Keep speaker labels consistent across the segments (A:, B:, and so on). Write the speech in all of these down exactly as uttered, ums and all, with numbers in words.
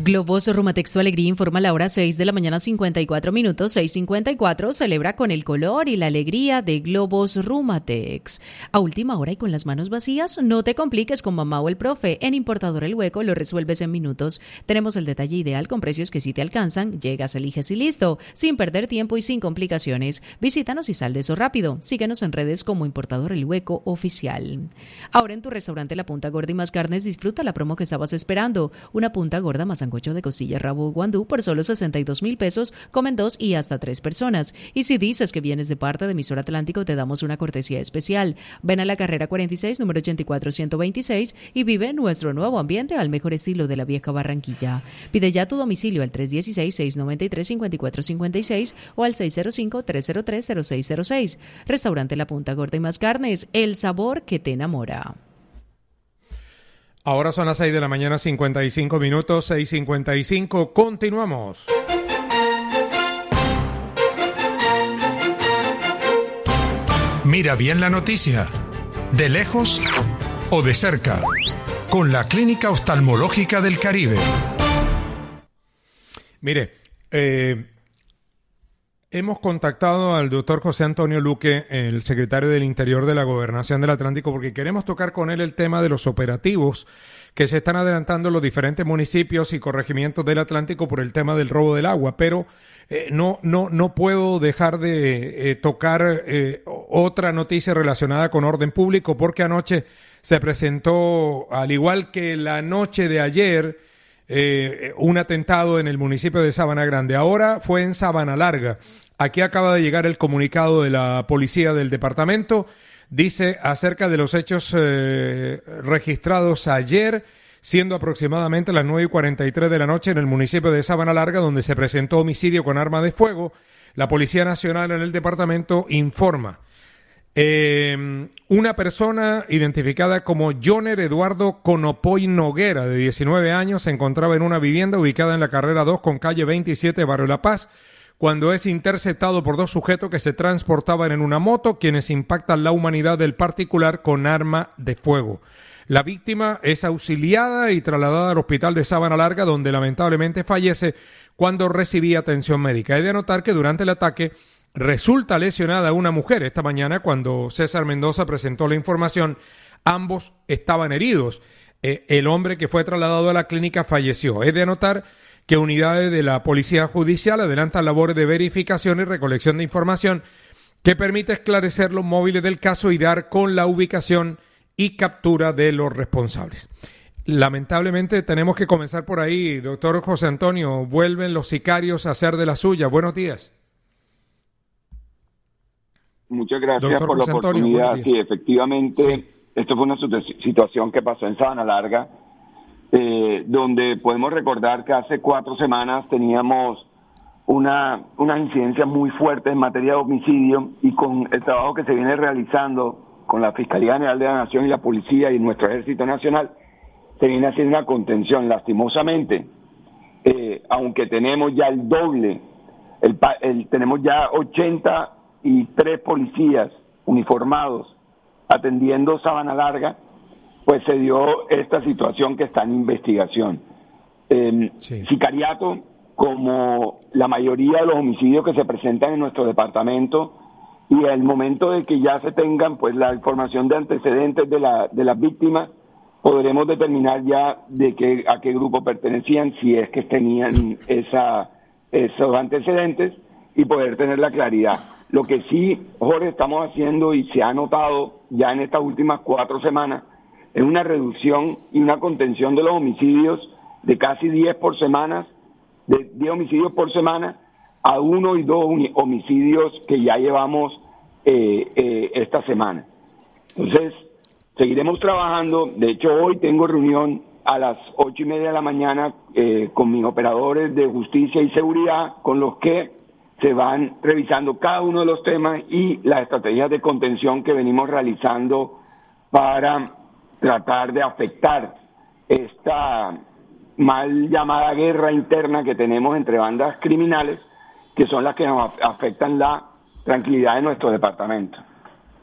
A: Globos Rumatex Tu Alegría informa a la hora seis de la mañana cincuenta y cuatro minutos. seis cincuenta y cuatro celebra con el color y la alegría de Globos Rumatex. A última hora y con las manos vacías, no te compliques con mamá o el profe. En Importador El Hueco lo resuelves en minutos. Tenemos el detalle ideal con precios que sí te alcanzan. Llegas, eliges y listo. Sin perder tiempo y sin complicaciones. Visítanos y sal de eso rápido. Síguenos en redes como Importador El Hueco Oficial. Ahora en tu restaurante La Punta Gorda y Más Carnes disfruta la promo que estabas esperando. Una punta gorda más sancocho de costilla, rabo guandú por solo sesenta y dos mil pesos, comen dos y hasta tres personas. Y si dices que vienes de parte de Emisor Atlántico, te damos una cortesía especial. Ven a la carrera cuarenta y seis, número ochenta y cuatro ciento veintiséis y vive nuestro nuevo ambiente al mejor estilo de la vieja Barranquilla. Pide ya tu domicilio al tres uno seis, seis nueve tres, cinco cuatro cinco seis o al seis cero cinco, tres cero tres, cero seis cero seis. Restaurante La Punta Gorda y Más Carnes, el sabor que te enamora.
B: Ahora son las seis de la mañana, cincuenta y cinco minutos, seis cincuenta y cinco. Continuamos.
C: Mira bien la noticia. De lejos o de cerca. Con la Clínica Oftalmológica del Caribe.
B: Mire, eh, hemos contactado al doctor José Antonio Luque, el secretario del Interior de la Gobernación del Atlántico, porque queremos tocar con él el tema de los operativos que se están adelantando en los diferentes municipios y corregimientos del Atlántico por el tema del robo del agua, pero eh, no, no, no puedo dejar de eh, tocar eh, otra noticia relacionada con orden público, porque anoche se presentó, al igual que la noche de ayer, Eh, un atentado en el municipio de Sabana Grande. Ahora fue en Sabana Larga. Aquí acaba de llegar el comunicado de la policía del departamento. Dice acerca de los hechos eh, registrados ayer, siendo aproximadamente las nueve y cuarenta y tres de la noche en el municipio de Sabana Larga, donde se presentó homicidio con arma de fuego. La Policía Nacional en el departamento informa. Eh, una persona identificada como Joner Eduardo Conopoy Noguera, de diecinueve años, se encontraba en una vivienda ubicada en la carrera dos con calle veintisiete, Barrio La Paz, cuando es interceptado por dos sujetos que se transportaban en una moto, quienes impactan la humanidad del particular con arma de fuego. La víctima es auxiliada y trasladada al hospital de Sabana Larga, donde lamentablemente fallece cuando recibía atención médica. Hay de anotar que durante el ataque resulta lesionada una mujer. Esta mañana, cuando César Mendoza presentó la información, ambos estaban heridos. Eh, el hombre que fue trasladado a la clínica falleció. Es de anotar que unidades de la Policía Judicial adelantan labores de verificación y recolección de información que permite esclarecer los móviles del caso y dar con la ubicación y captura de los responsables. Lamentablemente tenemos que comenzar por ahí. Doctor José Antonio, vuelven los sicarios a hacer de la suya. Buenos días.
D: Muchas gracias
B: Doctor
D: por
B: José
D: la
B: Antonio,
D: oportunidad. Sí, efectivamente, sí. Esto fue una situación que pasó en Sabana Larga, eh, donde podemos recordar que hace cuatro semanas teníamos una, una incidencia muy fuerte en materia de homicidio, y con el trabajo que se viene realizando con la Fiscalía General de la Nación y la Policía y nuestro Ejército Nacional, se viene haciendo una contención. Lastimosamente, eh, aunque tenemos ya el doble, el, el, tenemos ya ochenta y tres policías uniformados atendiendo Sabana Larga, pues se dio esta situación que está en investigación. Eh, sí. Sicariato, como la mayoría de los homicidios que se presentan en nuestro departamento, y al momento de que ya se tengan pues la información de antecedentes de la de las víctimas, podremos determinar ya de qué a qué grupo pertenecían, si es que tenían esa esos antecedentes, y poder tener la claridad. Lo que sí, Jorge, estamos haciendo, y se ha notado ya en estas últimas cuatro semanas, es una reducción y una contención de los homicidios de casi diez por semana, de diez homicidios por semana, a uno y dos homicidios que ya llevamos eh, eh, esta semana. Entonces, seguiremos trabajando. De hecho, hoy tengo reunión a las ocho y media de la mañana eh, con mis operadores de justicia y seguridad, con los que se van revisando cada uno de los temas y las estrategias de contención que venimos realizando para tratar de afectar esta mal llamada guerra interna que tenemos entre bandas criminales, que son las que nos afectan la tranquilidad de nuestro departamento.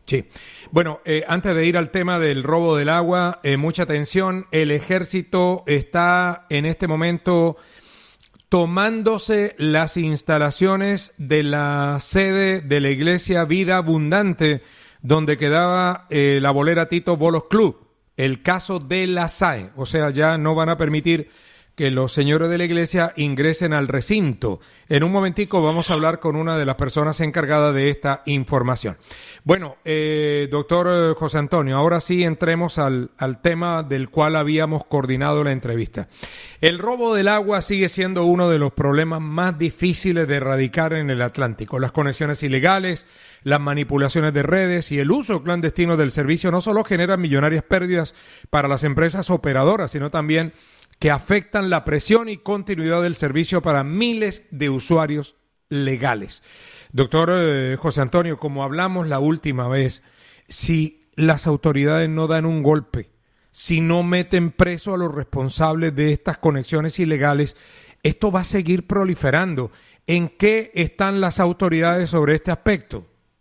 B: Sí. Bueno, eh, antes de ir al tema del robo del agua, eh, mucha atención. El ejército está en este momento tomándose las instalaciones de la sede de la iglesia Vida Abundante, donde quedaba eh, la bolera Tito Bolos Club, el caso de la S A E. O sea, ya no van a permitir que los señores de la iglesia ingresen al recinto. En un momentico vamos a hablar con una de las personas encargadas de esta información. Bueno, eh, doctor José Antonio, ahora sí entremos al, al tema del cual habíamos coordinado la entrevista. El robo del agua sigue siendo uno de los problemas más difíciles de erradicar en el Atlántico. Las conexiones ilegales, las manipulaciones de redes y el uso clandestino del servicio no solo generan millonarias pérdidas para las empresas operadoras, sino también que afectan la presión y continuidad del servicio para miles de usuarios legales. Doctor eh, José Antonio, como hablamos la última vez, si las autoridades no dan un golpe, si no meten preso a los responsables de estas conexiones ilegales, esto va a seguir proliferando. ¿En qué están las autoridades sobre este aspecto?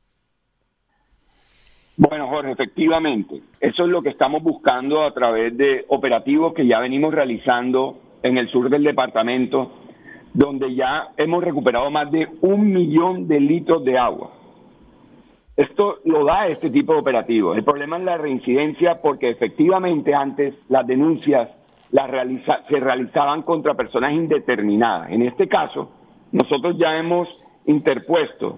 D: Bueno, Jorge, efectivamente, eso es lo que estamos buscando a través de operativos que ya venimos realizando en el sur del departamento, donde ya hemos recuperado más de un millón de litros de agua. Esto lo da este tipo de operativos. El problema es la reincidencia, porque efectivamente antes las denuncias las realiza, se realizaban contra personas indeterminadas. En este caso, nosotros ya hemos interpuesto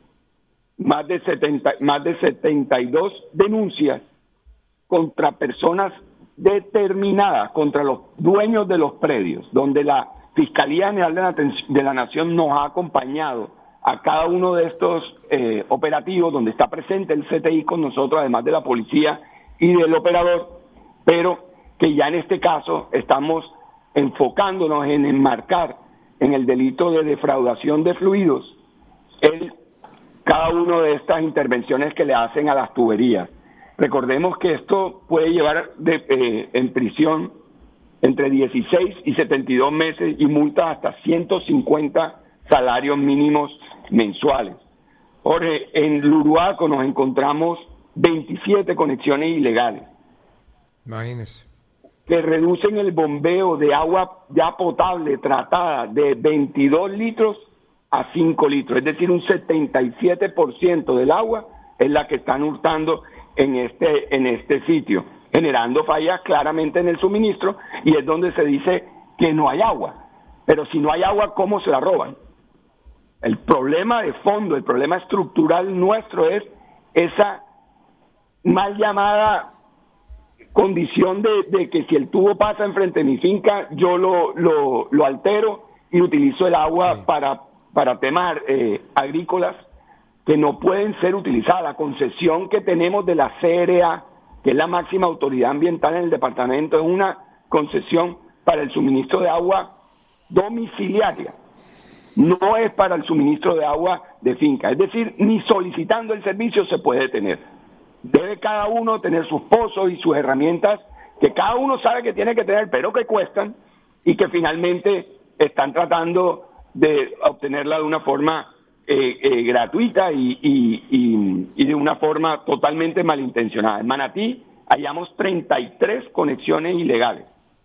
D: más de setenta, más de setenta y dos denuncias contra personas determinadas, contra los dueños de los predios, donde la Fiscalía General de la, de la Nación nos ha acompañado a cada uno de estos eh, operativos, donde está presente el C T I con nosotros, además de la policía y del operador, pero que ya en este caso estamos enfocándonos en enmarcar en el delito de defraudación de fluidos el cada una de estas intervenciones que le hacen a las tuberías. Recordemos que esto puede llevar de, eh, en prisión entre dieciséis y setenta y dos meses y multas hasta ciento cincuenta salarios mínimos mensuales. Jorge, en Luruaco nos encontramos veintisiete conexiones ilegales.
B: Imagínese.
D: Que reducen el bombeo de agua ya potable tratada de veintidós litros a cinco litros, es decir, un setenta y siete por ciento del agua es la que están hurtando en este en este sitio, generando fallas claramente en el suministro, y es donde se dice que no hay agua. Pero si no hay agua, ¿cómo se la roban? El problema de fondo, el problema estructural nuestro es esa mal llamada condición de, de que si el tubo pasa enfrente de mi finca, yo lo, lo, lo altero y utilizo el agua sí. para para temas eh, agrícolas que no pueden ser utilizadas. La concesión que tenemos de la C R A, que es la máxima autoridad ambiental en el departamento, es una concesión para el suministro de agua domiciliaria, no es para el suministro de agua de finca. Es decir, ni solicitando el servicio se puede tener. Debe cada uno tener sus pozos y sus herramientas que cada uno sabe que tiene que tener, pero que cuestan, y que finalmente están tratando de obtenerla de una forma eh, eh, gratuita y, y, y, y de una forma totalmente malintencionada. En Manatí hallamos treinta y tres conexiones ilegales.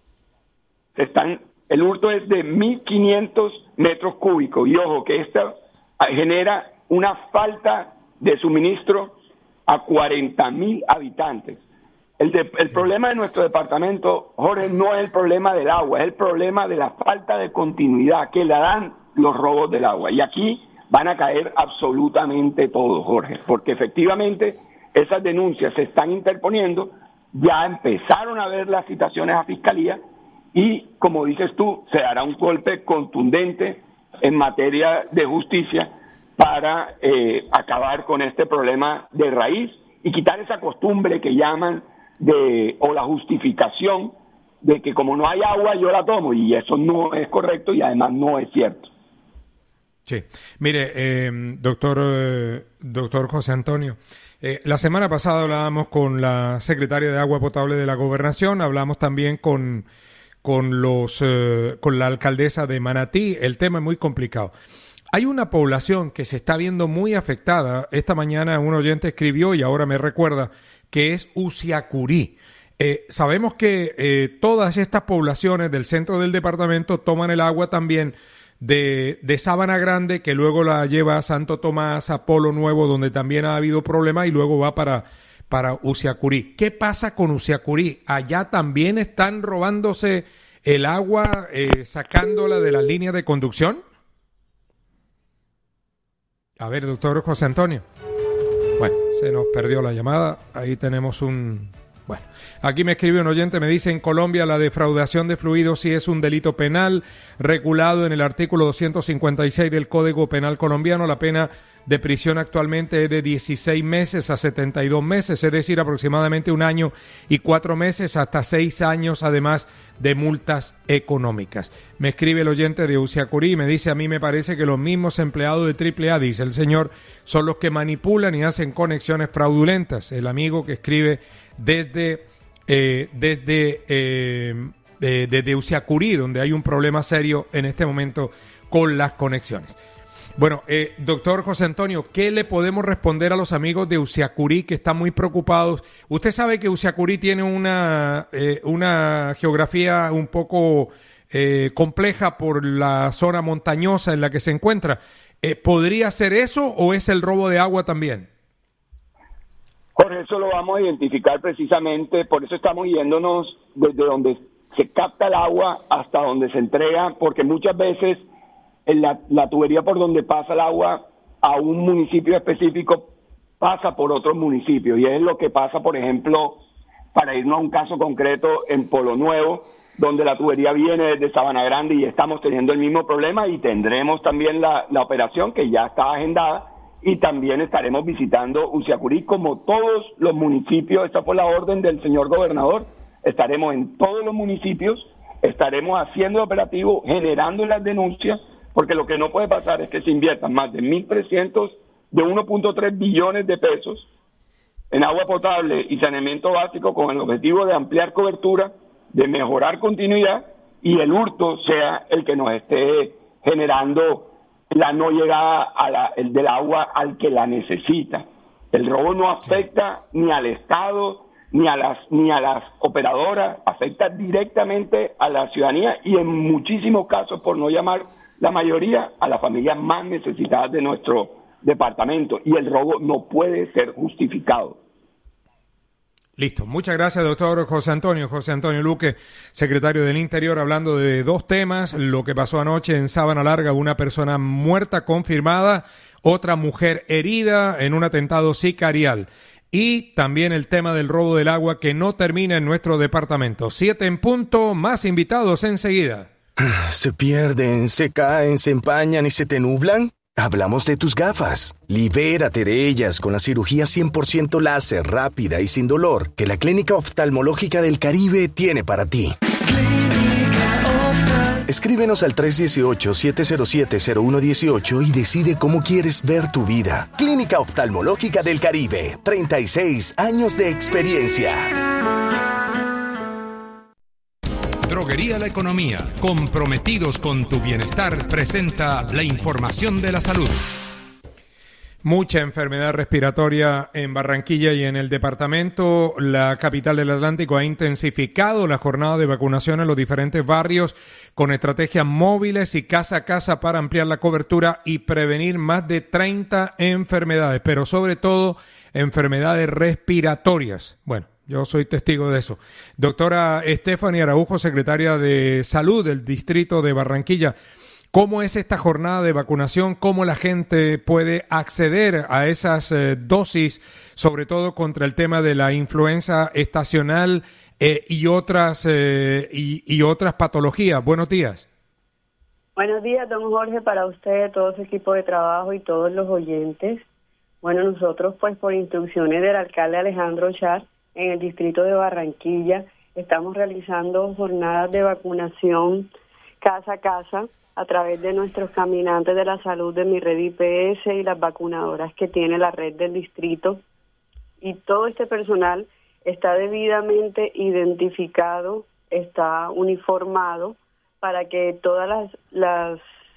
D: Están, el hurto es de mil quinientos metros cúbicos, y ojo que esto genera una falta de suministro a cuarenta mil habitantes. El, de, el problema de nuestro departamento, Jorge, no es el problema del agua, es el problema de la falta de continuidad que le dan los robos del agua. Y aquí van a caer absolutamente todos, Jorge, porque efectivamente esas denuncias se están interponiendo, ya empezaron a ver las citaciones a Fiscalía y, como dices tú, se dará un golpe contundente en materia de justicia para eh, acabar con este problema de raíz y quitar esa costumbre que llaman de o la justificación de que como no hay agua yo la tomo, y eso no es correcto y además no es cierto.
B: Sí, mire, eh, doctor eh, doctor José Antonio, eh, la semana pasada hablábamos con la secretaria de Agua Potable de la Gobernación, hablamos también con con los eh, con la alcaldesa de Manatí. El tema es muy complicado. hay una población que se está viendo muy afectada. Esta mañana un oyente escribió y ahora me recuerda que es Usiacurí. Eh, sabemos que eh, todas estas poblaciones del centro del departamento toman el agua también de, de Sabana Grande, que luego la lleva a Santo Tomás, a Polo Nuevo, donde también ha habido problemas, y luego va para, para Usiacurí. ¿Qué pasa con Usiacurí? ¿Allá también están robándose el agua, eh, sacándola de las líneas de conducción? A ver, doctor José Antonio. Bueno, se nos perdió la llamada. Ahí tenemos un... Bueno, aquí me escribe un oyente, me dice: en Colombia la defraudación de fluidos sí es un delito penal regulado en el artículo doscientos cincuenta y seis del Código Penal colombiano. La pena de prisión actualmente es de dieciséis meses a setenta y dos meses, es decir, aproximadamente un año y cuatro meses hasta seis años, además de multas económicas. Me escribe el oyente de Usiacurí y me dice: a mí me parece que los mismos empleados de Triple A, dice el señor, son los que manipulan y hacen conexiones fraudulentas. El amigo que escribe desde eh, desde eh, de, desde Usiacurí, donde hay un problema serio en este momento con las conexiones. Bueno, eh, doctor José Antonio, ¿qué le podemos responder a los amigos de Usiacurí que están muy preocupados? Usted sabe que Usiacurí tiene una, eh, una geografía un poco eh, compleja por la zona montañosa en la que se encuentra. Eh, ¿Podría ser eso o es el robo de agua también?
D: Jorge, eso lo vamos a identificar precisamente, por eso estamos yéndonos desde donde se capta el agua hasta donde se entrega, porque muchas veces en la, la tubería por donde pasa el agua a un municipio específico pasa por otros municipios, y es lo que pasa, por ejemplo, para irnos a un caso concreto en Polo Nuevo, donde la tubería viene desde Sabana Grande y estamos teniendo el mismo problema, y tendremos también la, la operación que ya está agendada, y también estaremos visitando Usiacurí como todos los municipios. Esta fue la orden del señor gobernador. Estaremos en todos los municipios, estaremos haciendo el operativo, generando las denuncias, porque lo que no puede pasar es que se inviertan más de mil trescientos, de uno punto tres billones de pesos en agua potable y saneamiento básico con el objetivo de ampliar cobertura, de mejorar continuidad, y el hurto sea el que nos esté generando la no llegada a la, el del agua al que la necesita. El robo no afecta ni al Estado ni a las ni a las operadoras, afecta directamente a la ciudadanía y en muchísimos casos, por no llamar la mayoría, a las familias más necesitadas de nuestro departamento, y el robo no puede ser justificado.
B: Listo. Muchas gracias, doctor José Antonio. José Antonio Luque, secretario del Interior, hablando de dos temas: lo que pasó anoche en Sabana Larga, una persona muerta confirmada, otra mujer herida en un atentado sicarial, y también el tema del robo del agua que no termina en nuestro departamento. Siete en punto, más invitados enseguida.
E: ¿Se pierden, se caen, se empañan y se te nublan? Hablamos de tus gafas. Libérate de ellas con la cirugía cien por ciento láser, rápida y sin dolor que la Clínica Oftalmológica del Caribe tiene para ti. Escríbenos al tres uno ocho, siete cero siete, cero uno uno ocho y decide cómo quieres ver tu vida. Clínica Oftalmológica del Caribe, treinta y seis años de experiencia.
C: Droguería La Economía, comprometidos con tu bienestar, presenta la información de la salud.
B: Mucha enfermedad respiratoria en Barranquilla y en el departamento. La capital del Atlántico ha intensificado la jornada de vacunación en los diferentes barrios con estrategias móviles y casa a casa para ampliar la cobertura y prevenir más de treinta enfermedades, pero sobre todo enfermedades respiratorias. Bueno, yo soy testigo de eso. Doctora Stephanie Araujo, secretaria de Salud del Distrito de Barranquilla, ¿cómo es esta jornada de vacunación? ¿Cómo la gente puede acceder a esas eh, dosis, sobre todo contra el tema de la influenza estacional eh, y otras eh, y, y otras patologías? Buenos días.
F: Buenos días, don Jorge, para usted, todo su equipo de trabajo y todos los oyentes. Bueno, nosotros, pues, por instrucciones del alcalde Alejandro Char, en el distrito de Barranquilla, estamos realizando jornadas de vacunación casa a casa a través de nuestros caminantes de la salud de Mi Red I P S y las vacunadoras que tiene la red del distrito. Y todo este personal está debidamente identificado, está uniformado para que todas las, las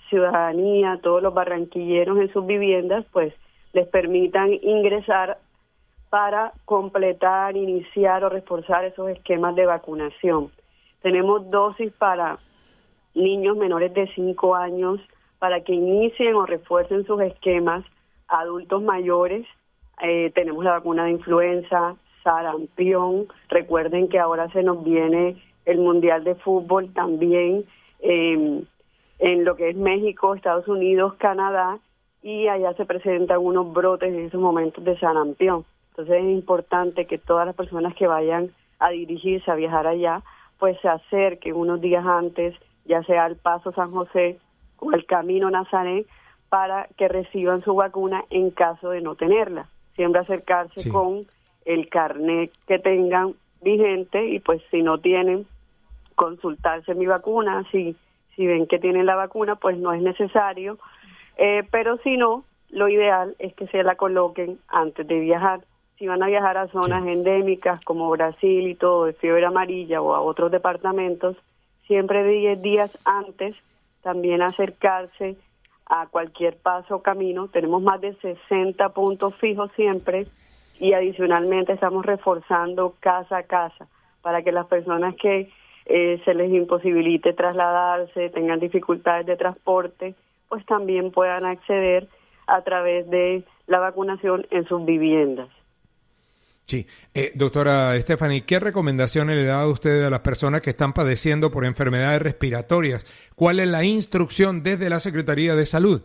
F: ciudadanía, todos los barranquilleros en sus viviendas, pues les permitan ingresar para completar, iniciar o reforzar esos esquemas de vacunación. Tenemos dosis para niños menores de cinco años para que inicien o refuercen sus esquemas. Adultos mayores, eh, tenemos la vacuna de influenza, sarampión. Recuerden que ahora se nos viene el Mundial de Fútbol también eh, en lo que es México, Estados Unidos, Canadá, y allá se presentan unos brotes en esos momentos de sarampión. Entonces es importante que todas las personas que vayan a dirigirse a viajar allá, pues se acerquen unos días antes, ya sea al Paso San José o al Camino Nazaret, para que reciban su vacuna en caso de no tenerla. Siempre acercarse sí. con el carnet que tengan vigente y pues si no tienen, consultarse mi vacuna. Si, si ven que tienen la vacuna, pues no es necesario. Eh, pero si no, lo ideal es que se la coloquen antes de viajar. Si van a viajar a zonas sí. endémicas como Brasil y todo, de fiebre amarilla o a otros departamentos, siempre diez días antes también acercarse a cualquier paso o camino. Tenemos más de sesenta puntos fijos siempre y adicionalmente estamos reforzando casa a casa para que las personas que eh, se les imposibilite trasladarse, tengan dificultades de transporte, pues también puedan acceder a través de la vacunación en sus viviendas.
B: Sí. Eh, doctora Stephanie, ¿qué recomendaciones le da a usted a las personas que están padeciendo por enfermedades respiratorias? ¿Cuál es la instrucción desde la Secretaría de Salud?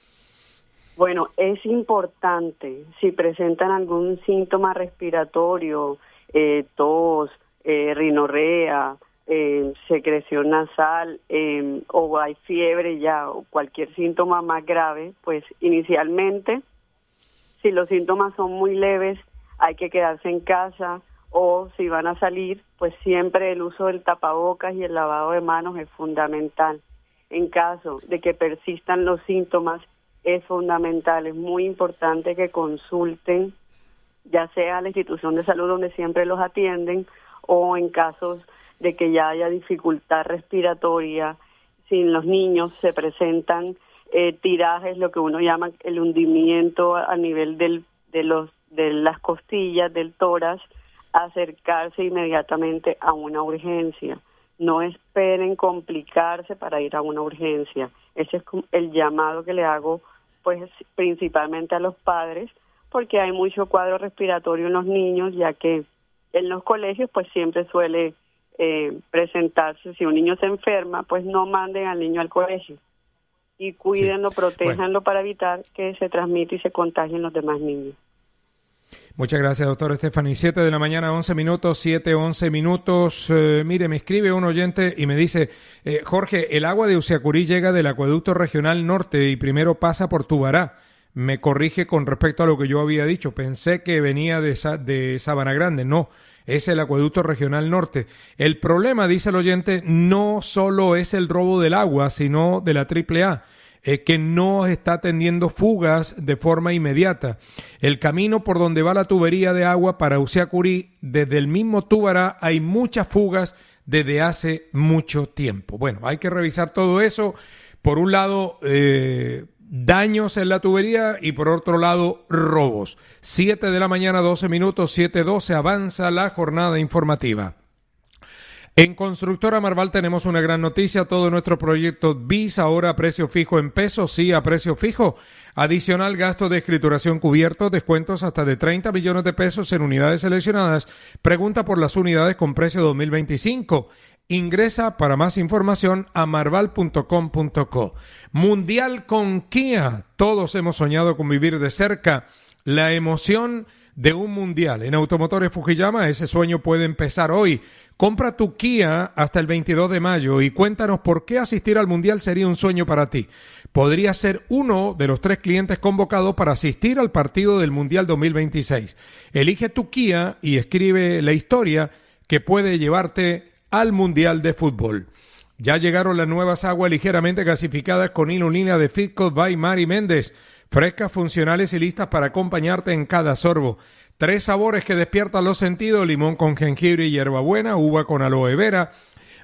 F: Bueno, es importante, si presentan algún síntoma respiratorio, eh, tos, eh, rinorrea, eh, secreción nasal, eh, o hay fiebre ya, o cualquier síntoma más grave, pues inicialmente, si los síntomas son muy leves, hay que quedarse en casa, o si van a salir, pues siempre el uso del tapabocas y el lavado de manos es fundamental. En caso de que persistan los síntomas, es fundamental, es muy importante que consulten, ya sea a la institución de salud donde siempre los atienden, o en casos de que ya haya dificultad respiratoria, si en los niños se presentan eh, tirajes, lo que uno llama el hundimiento a nivel del, de los de las costillas, del tórax, acercarse inmediatamente a una urgencia. No esperen complicarse para ir a una urgencia. Ese es el llamado que le hago, pues principalmente a los padres, porque hay mucho cuadro respiratorio en los niños, ya que en los colegios pues siempre suele eh, presentarse, si un niño se enferma, pues no manden al niño al colegio y cuídenlo, sí. protéjanlo bueno. para evitar que se transmita y se contagien los demás niños.
B: Muchas gracias, doctor Stephanie. Siete de la mañana, once minutos, siete, once minutos. Eh, mire, me escribe un oyente y me dice, eh, Jorge, el agua de Usiacurí llega del acueducto regional norte y primero pasa por Tubará. Me corrige con respecto a lo que yo había dicho. Pensé que venía de, de Sabana Grande. No, es el acueducto regional norte. El problema, dice el oyente, no solo es el robo del agua, sino de la triple A. Eh, que no está teniendo fugas de forma inmediata. El camino por donde va la tubería de agua para Usiacurí, desde el mismo Tubará, hay muchas fugas desde hace mucho tiempo. Bueno, hay que revisar todo eso. Por un lado, eh, daños en la tubería y por otro lado, robos. Siete de la mañana, doce minutos, siete doce, avanza la jornada informativa. En Constructora Marval tenemos una gran noticia, todo nuestro proyecto B I S ahora a precio fijo en pesos, sí a precio fijo, adicional gasto de escrituración cubierto, descuentos hasta de treinta millones de pesos en unidades seleccionadas, pregunta por las unidades con precio dos mil veinticinco, ingresa para más información a marval punto com punto co. Mundial con Kia, todos hemos soñado con vivir de cerca la emoción de un mundial. En Automotores Fujiyama ese sueño puede empezar hoy. Compra tu Kia hasta el veintidós de mayo y cuéntanos por qué asistir al Mundial sería un sueño para ti. Podrías ser uno de los tres clientes convocados para asistir al partido del Mundial dos mil veintiséis. Elige tu Kia y escribe la historia que puede llevarte al Mundial de Fútbol. Ya llegaron las nuevas aguas ligeramente gasificadas con inulina de Fitco by Mari Méndez. Frescas, funcionales y listas para acompañarte en cada sorbo. Tres sabores que despiertan los sentidos: limón con jengibre y hierbabuena, uva con aloe vera,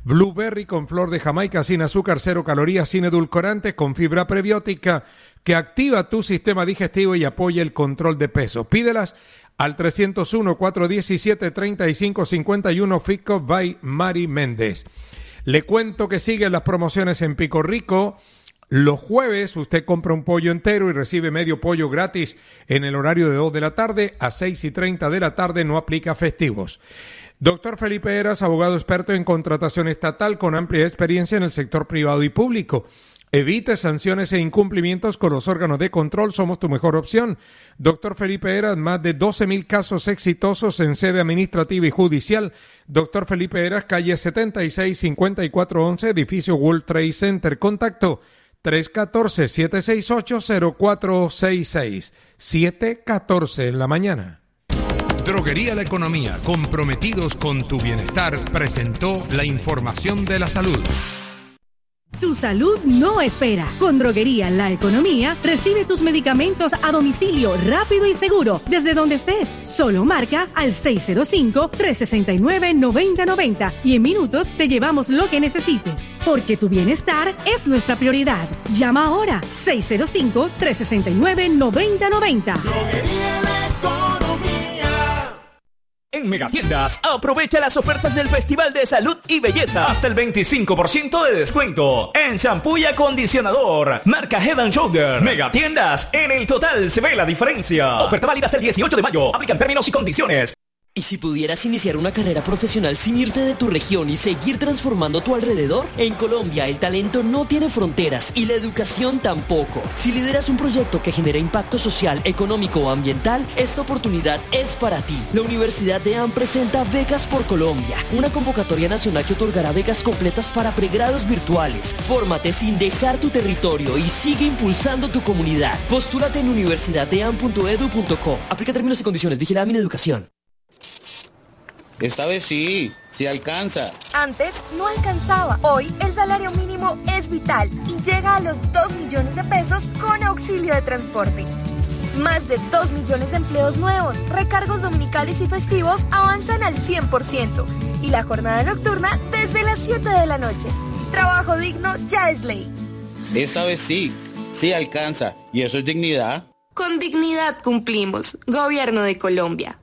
B: Blueberry con flor de Jamaica, sin azúcar, cero calorías, sin edulcorantes, con fibra prebiótica que activa tu sistema digestivo y apoya el control de peso. Pídelas al tres cero uno, cuatro uno siete, tres cinco cinco uno, Fico by Mari Méndez. Le cuento que siguen las promociones en Pico Rico. Los jueves usted compra un pollo entero y recibe medio pollo gratis en el horario de dos de la tarde a seis y treinta de la tarde, no aplica festivos. Doctor Felipe Heras, abogado experto en contratación estatal con amplia experiencia en el sector privado y público. Evite sanciones e incumplimientos con los órganos de control, somos tu mejor opción. Doctor Felipe Heras, más de doce mil casos exitosos en sede administrativa y judicial. Doctor Felipe Heras, calle setenta y seis, cincuenta y cuatro once, edificio World Trade Center. Contacto tres uno cuatro, siete seis ocho, cero cuatro seis seis. siete catorce en la mañana.
C: Droguería La Economía, comprometidos con tu bienestar, presentó la información de la salud.
G: Tu salud no espera. Con Droguería La Economía, recibe tus medicamentos a domicilio rápido y seguro desde donde estés. Solo marca al seis cero cinco, tres seis nueve, nueve cero nueve cero y en minutos te llevamos lo que necesites. Porque tu bienestar es nuestra prioridad. Llama ahora seis cero cinco, tres seis nueve, nueve cero nueve cero.
H: Droguería La Economía.
I: En Megatiendas, aprovecha las ofertas del Festival de Salud y Belleza. Hasta el veinticinco por ciento de descuento en shampoo y acondicionador. Marca Head and Shoulder. Megatiendas, en el total se ve la diferencia. Oferta válida hasta el dieciocho de mayo. Aplican términos y condiciones.
J: ¿Y si pudieras iniciar una carrera profesional sin irte de tu región y seguir transformando tu alrededor? En Colombia el talento no tiene fronteras y la educación tampoco. Si lideras un proyecto que genera impacto social, económico o ambiental, esta oportunidad es para ti. La Universidad de A M presenta Becas por Colombia, una convocatoria nacional que otorgará becas completas para pregrados virtuales. Fórmate sin dejar tu territorio y sigue impulsando tu comunidad. Postúlate en universidad de a m punto e d u punto co. Aplica términos y condiciones. Vigilada Mineducación.
K: Esta vez sí, sí alcanza.
L: Antes no alcanzaba. Hoy el salario mínimo es vital y llega a los dos millones de pesos con auxilio de transporte. Más de dos millones de empleos nuevos, recargos dominicales y festivos avanzan al cien por ciento y la jornada nocturna desde las siete de la noche. Trabajo digno ya es ley.
K: Esta vez sí, sí alcanza. ¿Y eso es dignidad?
L: Con dignidad cumplimos. Gobierno de Colombia.